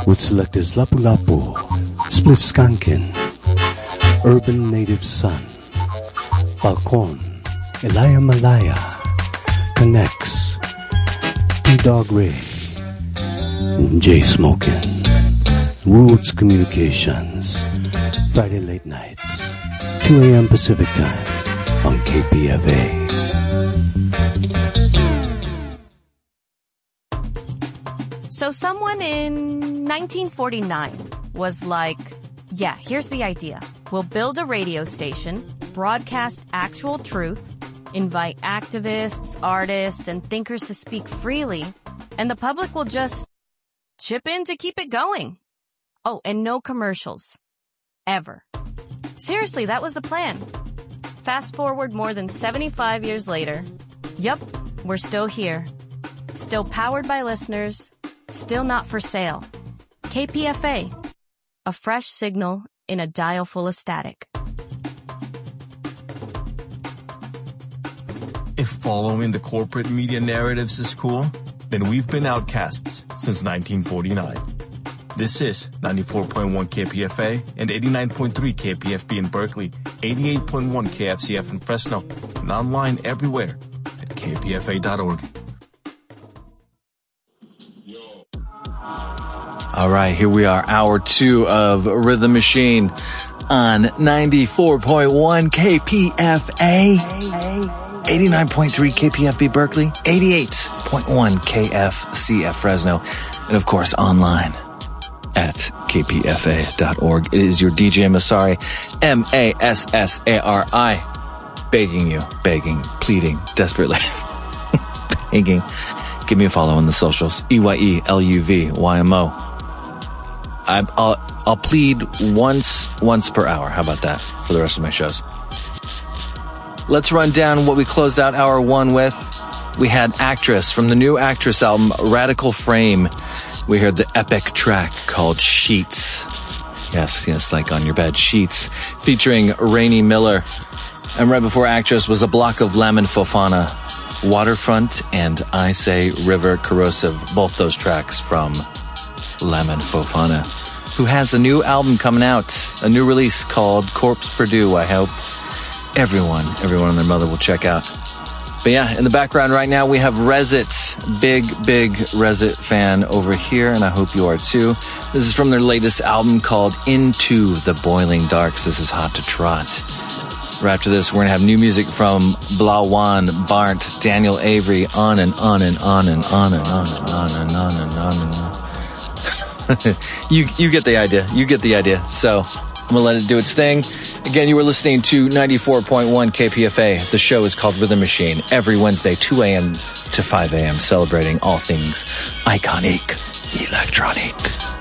with selectors Lapu-Lapu, Spliff Skankin, Urban Native Son, Balcon, Elia Malaya, Connects, P-Dog Ray, Jay Smokin, Roots Communications, Friday late nights, 2 a.m. Pacific Time on KPFA. So someone in 1949 was like, yeah, here's the idea. We'll build a radio station, broadcast actual truth, invite activists, artists, and thinkers to speak freely, and the public will just chip in to keep it going. Oh, and no commercials. Ever. Seriously, that was the plan. Fast forward more than 75 years later. Yup, we're still here. Still powered by listeners. Still not for sale. KPFA. A fresh signal in a dial full of static. If following the corporate media narratives is cool, then we've been outcasts since 1949. This is 94.1 KPFA and 89.3 KPFB in Berkeley, 88.1 KFCF in Fresno, and online everywhere at kpfa.org. All right, here we are, hour 2 of Rhythm Machine on 94.1 KPFA, 89.3 KPFB Berkeley, 88.1 KFCF Fresno, and of course online at kpfa.org. It is your DJ Masari, Massari, begging, pleading, desperately, begging. Give me a follow on the socials, EYELUVYMO. I'll plead once per hour. How about that for the rest of my shows? Let's run down what we closed out hour 1 with. We had Actress from the new Actress album, Radical Frame. We heard the epic track called Sheets. Yes, like on your bed, Sheets, featuring Rainy Miller. And right before Actress was a block of Lamon Fofana, Waterfront and I Say River Corrosive, both those tracks from Lamon Fofana, who has a new album coming out, a new release called Corpse Purdue. I hope everyone and their mother will check out. But yeah, in the background right now we have Resit, big Resit fan over here, and I hope you are too. This is from their latest album called Into the Boiling Darks. This is Hot to Trot. Right after this, we're going to have new music from Blawan, Bart, Daniel Avery, on and on and on and on and on and on and on and on and on. You get the idea. You get the idea. So I'm going to let it do its thing. Again, you were listening to 94.1 KPFA. The show is called Rhythm Machine. Every Wednesday, 2 a.m. to 5 a.m., celebrating all things iconic electronic.